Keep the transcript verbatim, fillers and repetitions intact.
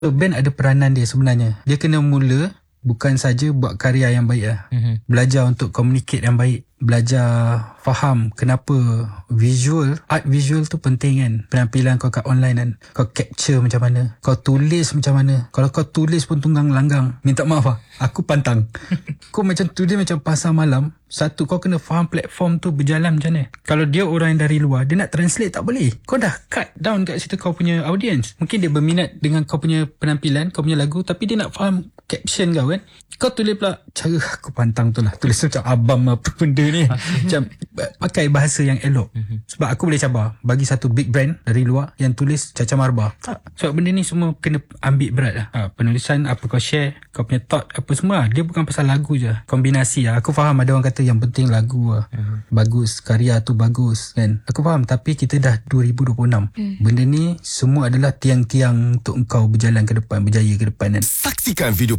So, band ada peranan dia sebenarnya. Dia kena mula bukan saja buat karya yang baik lah. Mm-hmm. Belajar untuk communicate yang baik. Belajar faham kenapa visual, art visual tu penting kan. Penampilan kau kat online kan. Kau capture macam mana. Kau tulis macam mana. Kalau kau tulis pun tunggang langgang. Minta maaf lah. Aku pantang. Kau macam tulis macam pasar malam. Satu, kau kena faham platform tu berjalan macam mana. Kalau dia orang yang dari luar, dia nak translate tak boleh. Kau dah cut down kat situ kau punya audience. Mungkin dia berminat dengan kau punya penampilan, kau punya lagu, tapi dia nak faham caption kau kan. Kau tulis pula, cara aku pantang tu lah. Tulis macam abam apa benda ni. Macam pakai bahasa yang elok. Sebab aku boleh cabar. Bagi satu big brand dari luar yang tulis caca marba. Tak. Sebab benda ni semua kena ambil berat lah. Ha, penulisan, apa kau share, kau punya thought, apa semua. Dia bukan pasal lagu je. Kombinasi lah. Aku faham ada orang kata yang penting lagu lah. Uh-huh. Bagus, karya tu bagus kan. Aku faham, tapi kita dah dua ribu dua puluh enam. Hmm. Benda ni semua adalah tiang-tiang untuk engkau berjalan ke depan, berjaya ke depan kan. Saksikan video